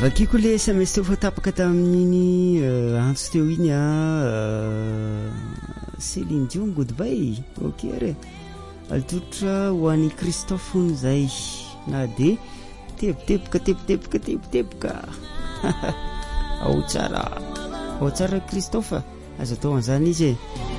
vakiko le SMS teo fa tapaka tamin'iny antso teo iny Céline Dion goodbye. Ok re alitotra ho an'i Christophe zay na de teboteboka ao tsara Christophe azo atao an'izany izy